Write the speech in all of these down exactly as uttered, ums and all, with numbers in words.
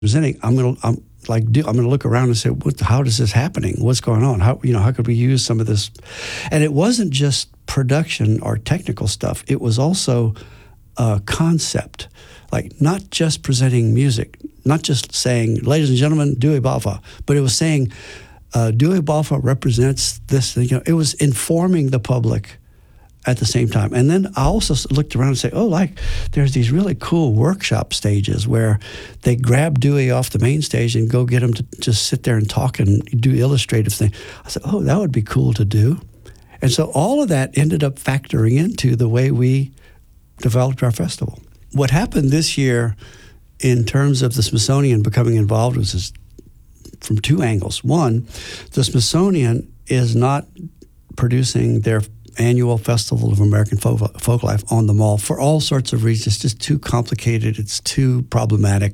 presenting, I'm going to, I'm like, do, I'm going to look around and say, what, how is this happening? What's going on? How, you know, how could we use some of this? And it wasn't just production or technical stuff. It was also a concept, like not just presenting music, not just saying, ladies and gentlemen, Dewey Boffa, but it was saying, uh, Dewey Boffa represents this. You know, it was informing the public at the same time. And then I also looked around and say, oh, like there's these really cool workshop stages where they grab Dewey off the main stage and go get him to just sit there and talk and do illustrative things. I said, oh, that would be cool to do. And so all of that ended up factoring into the way we developed our festival. What happened this year in terms of the Smithsonian becoming involved was this, from two angles. One, the Smithsonian is not producing their annual Festival of American Folk, Folklife on the Mall for all sorts of reasons. It's just too complicated. It's too problematic.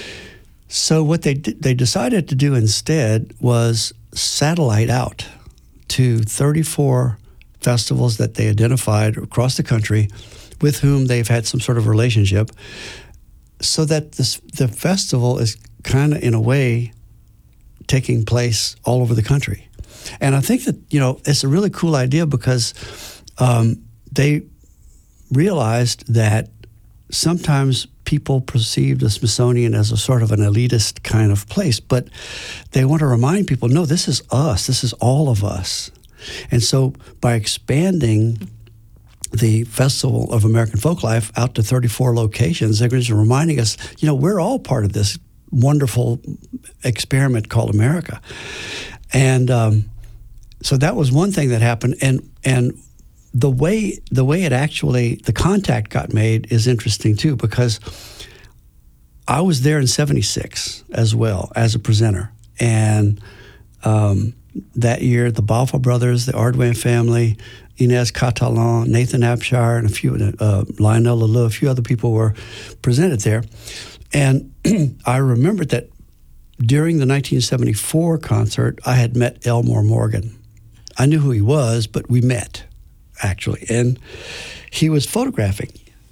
So what they they decided to do instead was satellite out to thirty-four festivals that they identified across the country with whom they've had some sort of relationship, so that this, the festival is kind of, in a way, taking place all over the country. And I think that, you know, it's a really cool idea because um, they realized that sometimes people perceive the Smithsonian as a sort of an elitist kind of place, but they want to remind people, no, this is us. This is all of us. And so by expanding the Festival of American Folklife out to thirty-four locations, they're just reminding us, you know, we're all part of this wonderful experiment called America. And um, so that was one thing that happened. And and the way the way it actually, the contact got made is interesting too, because I was there in seventy-six as well as a presenter. And um, that year, the Boffa brothers, the Ardwan family, Inez Catalan, Nathan Abshire, and a few, uh, Lionel Leleu, a few other people were presented there. And I remembered that during the nineteen seventy-four concert, I had met Elmore Morgan. I knew who he was, but we met, actually. And he was photographing.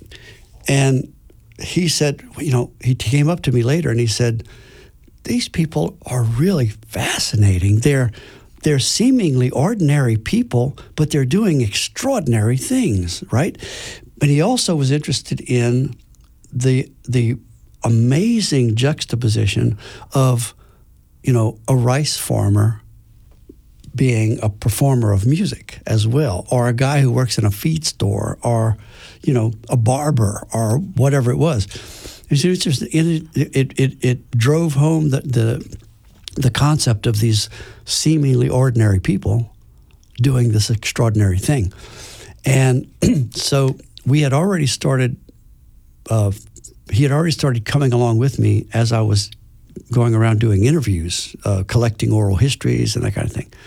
And he said, you know, he came up to me later and he said, these people are really fascinating. They're they're seemingly ordinary people, but they're doing extraordinary things, right? But he also was interested in the the amazing juxtaposition of, you know, a rice farmer being a performer of music as well, or a guy who works in a feed store, or, you know, a barber, or whatever it was. And so it's just, it, it, it, it drove home the, the the concept of these seemingly ordinary people doing this extraordinary thing. And so we had already started, uh, he had already started coming along with me as I was going around doing interviews, uh, collecting oral histories and that kind of thing.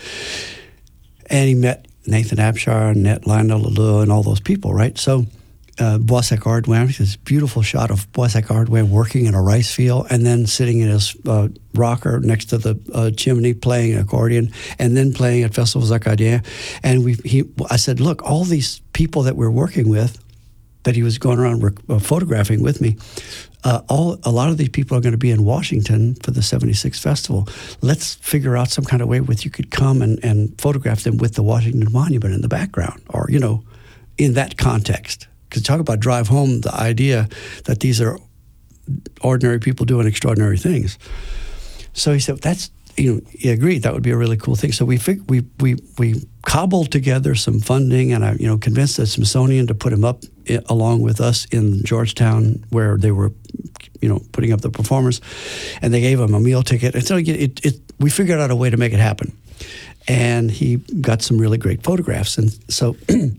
And he met Nathan Abshire and met Lionel Leleu and all those people, right? So uh, Boissac Ardwan, this beautiful shot of Boissac Ardwan working in a rice field and then sitting in his uh, rocker next to the uh, chimney playing an accordion and then playing at Festivals Acadiens. And we, he, I said, look, all these people that we're working with, that he was going around rec- uh, photographing with me, uh, all a lot of these people are going to be in Washington for the seventy-six festival. Let's figure out some kind of way with you could come and, and photograph them with the Washington Monument in the background, or, you know, in that context. Because talk about drive home the idea that these are ordinary people doing extraordinary things. So he said, that's, you know, he agreed that would be a really cool thing. So we fig- we we we cobbled together some funding, and I, you know, convinced the Smithsonian to put him up I- along with us in Georgetown, where they were, you know, putting up the performers, and they gave him a meal ticket. And so it, it, it we figured out a way to make it happen, and he got some really great photographs, and so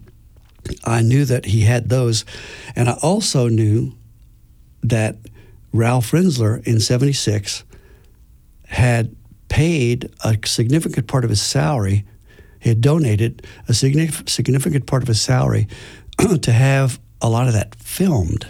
I knew that he had those, and I also knew that Ralph Rinzler in seventy-six had paid a significant part of his salary. He had donated a significant significant part of his salary to have a lot of that filmed.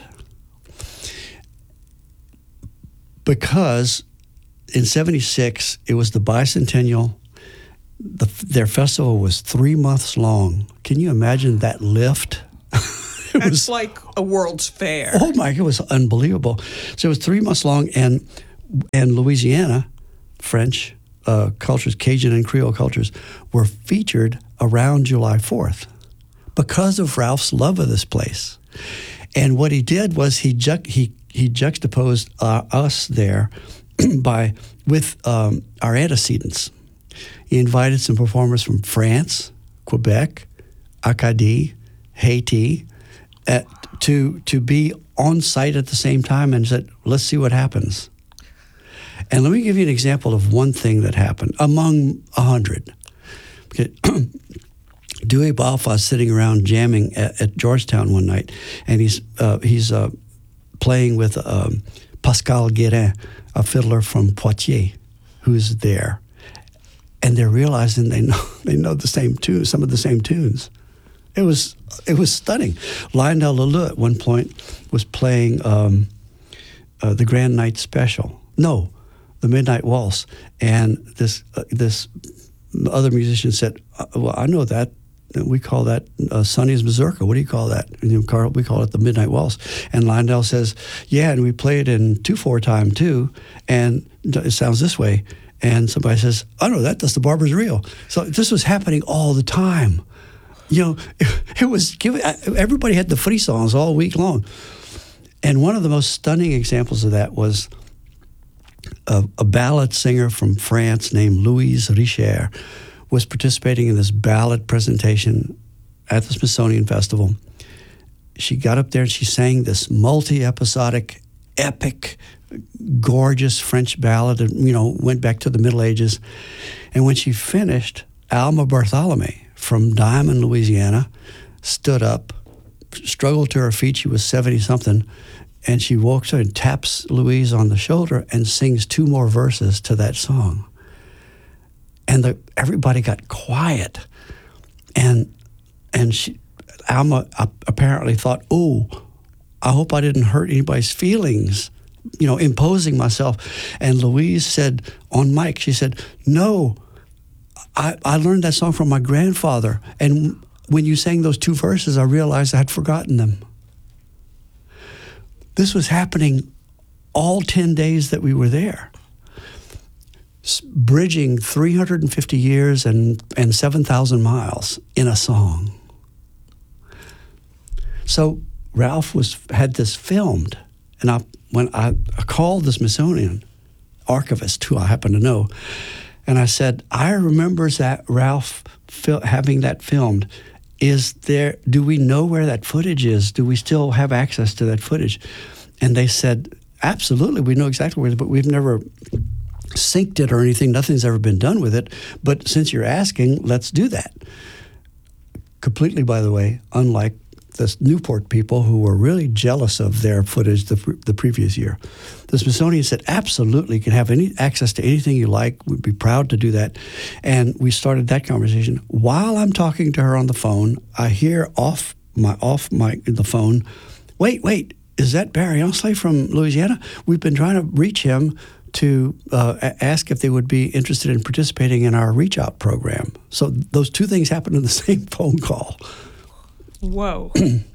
Because in seventy-six, it was the bicentennial. The, their festival was three months long. Can you imagine that lift? It That's was like a World's Fair. Oh my, it was unbelievable. So it was three months long, and and Louisiana, French uh, cultures, Cajun and Creole cultures, were featured around July fourth because of Ralph's love of this place. And what he did was he ju- he he juxtaposed uh, us there by with um, our antecedents. He invited some performers from France, Quebec, Acadie, Haiti, uh, to to be on site at the same time, and said, "Let's see what happens." And let me give you an example of one thing that happened among a hundred. Okay. Dewey Balfa is sitting around jamming at, at Georgetown one night, and he's uh, he's uh, playing with um, Pascal Guérin, a fiddler from Poitiers, who's there, and they're realizing they know they know the same tunes, some of the same tunes. It was it was stunning. Lionel Leleu at one point was playing um, uh, the Grand Night Special. No, the Midnight Waltz, and this uh, this other musician said, "Well, I know that. We call that uh, Sonny's Mazurka. What do you call that?" And, you know, Carl, we call it the Midnight Waltz. And Lionel says, "Yeah, and we play it in two four time too, and it sounds this way." And somebody says, "I know that. That's the Barber's Reel." So this was happening all the time. You know, it, it was giving. Everybody had the frissons all week long. And one of the most stunning examples of that was a, a ballad singer from France named Louise Richer was participating in this ballad presentation at the Smithsonian Festival. She got up there and she sang this multi-episodic, epic, gorgeous French ballad that, you know, went back to the Middle Ages. And when she finished, Alma Bartholomé from Diamond, Louisiana, stood up, struggled to her feet. She was seventy-something. And she walks her and taps Louise on the shoulder and sings two more verses to that song. And the, everybody got quiet. And and she, Alma apparently thought, "Oh, I hope I didn't hurt anybody's feelings, you know, imposing myself." And Louise said on mic, she said, "No, I, I learned that song from my grandfather. And when you sang those two verses, I realized I had forgotten them." This was happening all ten days that we were there, bridging three hundred fifty years and, and seven thousand miles in a song. So Ralph was had this filmed, and I, when I, I called the Smithsonian archivist, who I happen to know, and I said, "I remember that Ralph fil- having that filmed. Is there? Do we know where that footage is? Do we still have access to that footage?" And they said, "Absolutely, we know exactly where it is, but we've never synced it or anything. Nothing's ever been done with it. But since you're asking, let's do that." Completely, by the way, unlike the Newport people who were really jealous of their footage the, the previous year. The Smithsonian said, "Absolutely, you can have any access to anything you like. We'd be proud to do that." And we started that conversation. While I'm talking to her on the phone, I hear off my off my the phone, "Wait, wait, is that Barry Ansley from Louisiana? We've been trying to reach him to uh, ask if they would be interested in participating in our Reach Out program." So those two things happened in the same phone call. Whoa.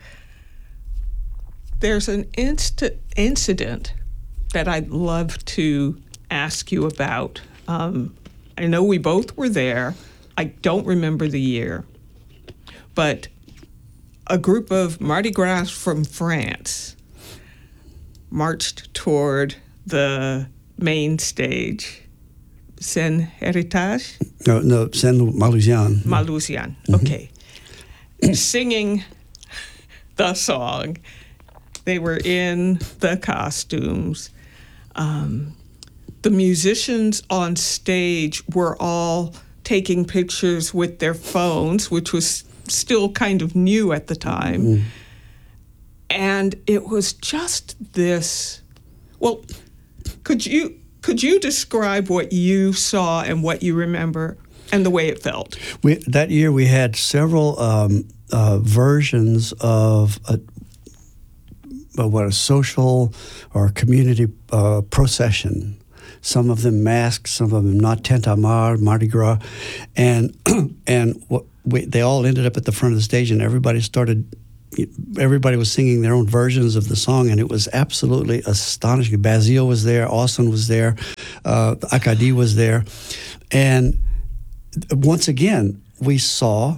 There's an inst- incident that I'd love to ask you about. Um, I know we both were there. I don't remember the year. But a group of Mardi Gras from France marched toward the main stage. Seine Heritage? No, no, Seine Malousian. Malousian, Mm-hmm. okay. Singing the song. They were in the costumes. Um, the musicians on stage were all taking pictures with their phones, which was still kind of new at the time. Mm. And it was just this, well, could you could you describe what you saw and what you remember and the way it felt? We, that year we had several um, uh, versions of a, uh, what a social or community uh, procession. Some of them masked, some of them not, Tintamarre, Mardi Gras, and and what we, they all ended up at the front of the stage, and everybody started everybody was singing their own versions of the song, and it was absolutely astonishing. Basile was there, Austin was there, uh, Akadi was there, and once again, we saw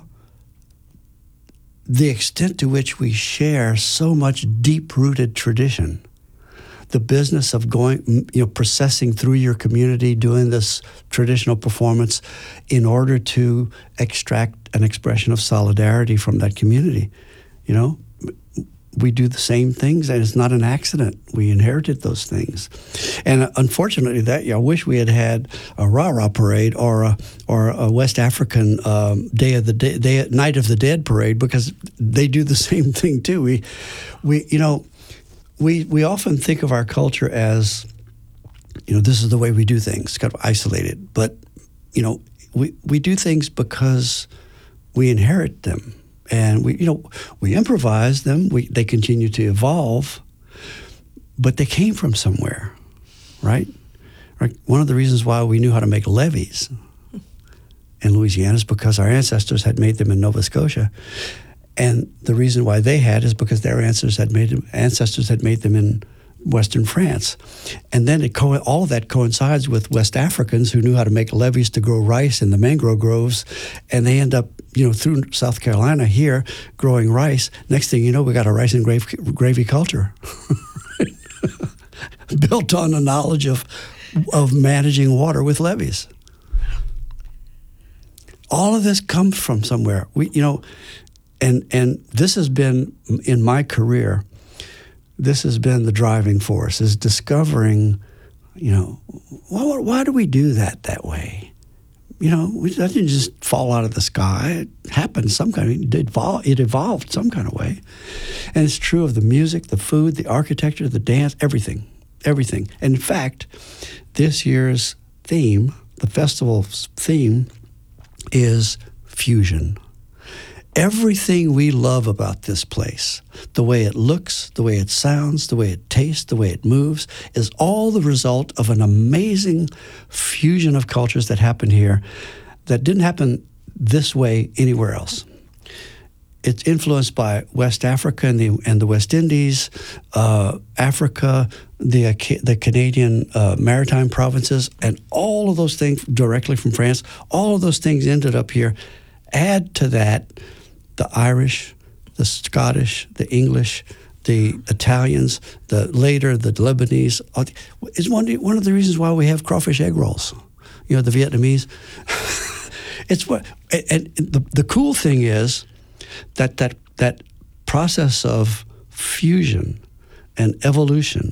the extent to which we share so much deep-rooted tradition. The business of going, you know, processing through your community, doing this traditional performance in order to extract an expression of solidarity from that community. You know, we do the same things, and it's not an accident. We inherited those things. And unfortunately, that yeah, I wish we had had a Rah-Rah parade or a, or a West African um, Day of the Day, Day, Night of the Dead parade, because they do the same thing too. We, we, you know, We we often think of our culture as, you know, this is the way we do things, kind of isolated. But, you know, we, we do things because we inherit them. And, we you know, we improvise them. We They continue to evolve. But they came from somewhere, right? Right. One of the reasons why we knew how to make levees in Louisiana is because our ancestors had made them in Nova Scotia. And the reason why they had is because their ancestors had made them, ancestors had made them in Western France. And then it co- all of that coincides with West Africans who knew how to make levees to grow rice in the mangrove groves. And they end up, you know, through South Carolina here growing rice. Next thing you know, we got a rice and gravy, gravy culture built on the knowledge of, of managing water with levees. All of this comes from somewhere. We, you know, And and this has been, in my career, this has been the driving force, is discovering, you know, why, why do we do that that way? You know, we, that didn't just fall out of the sky. It happened some kind of, it evolved, it evolved some kind of way. And it's true of the music, the food, the architecture, the dance, everything, everything. And in fact, this year's theme, the festival's theme, is fusion. Everything we love about this place, the way it looks, the way it sounds, the way it tastes, the way it moves, is all the result of an amazing fusion of cultures that happened here that didn't happen this way anywhere else. It's influenced by West Africa and the, and the West Indies, uh, Africa, the, the Canadian uh, maritime provinces, and all of those things directly from France. All of those things ended up here. Add to that the Irish, the Scottish, the English, the Italians, the later the Lebanese. It's one one of the reasons why we have crawfish egg rolls. You know, the Vietnamese. It's what, and the the cool thing is that that that process of fusion and evolution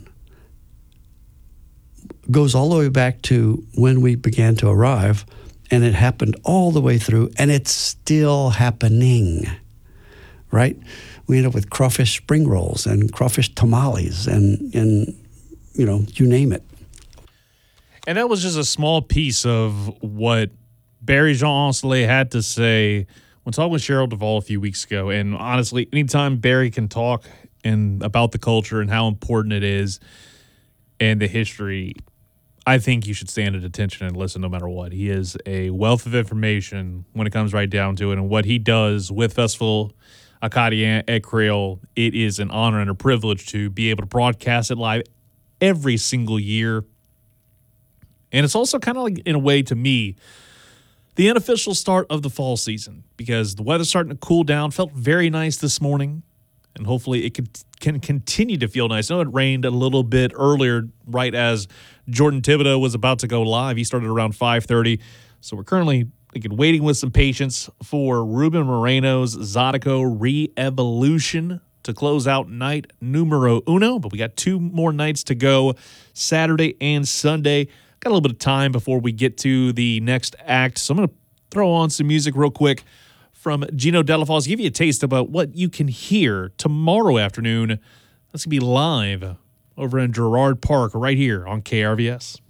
goes all the way back to when we began to arrive. And it happened all the way through, and it's still happening, right? We end up with crawfish spring rolls and crawfish tamales and, and you know, you name it. And that was just a small piece of what Barry Jean Ancelet had to say when talking with Cheryl Duvall a few weeks ago. And honestly, anytime Barry can talk and about the culture and how important it is and the history, I think you should stand at attention and listen no matter what. He is a wealth of information when it comes right down to it. And what he does with Festival Akadi at Creole, it is an honor and a privilege to be able to broadcast it live every single year. And it's also kind of like, in a way, to me, the unofficial start of the fall season, because the weather's starting to cool down. Felt very nice this morning, and hopefully it can, can continue to feel nice. I know it rained a little bit earlier, right as Jordan Thibodeau was about to go live. He started around five thirty. So we're currently again, waiting with some patience for Ruben Moreno's Zydeco Re-Evolution to close out night numero uno. But we got two more nights to go, Saturday and Sunday. Got a little bit of time before we get to the next act. So I'm going to throw on some music real quick from Gino Delafalls, give you a taste about what you can hear tomorrow afternoon. That's going to be live over in Girard Park right here on K R V S.